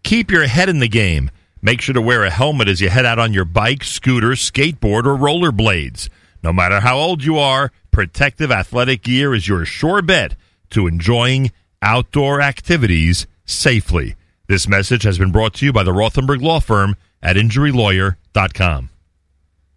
Keep your head in the game. Make sure to wear a helmet as you head out on your bike, scooter, skateboard, or rollerblades. No matter how old you are, protective athletic gear is your sure bet to enjoying outdoor activities safely. This message has been brought to you by the Rothenberg Law Firm at InjuryLawyer.com.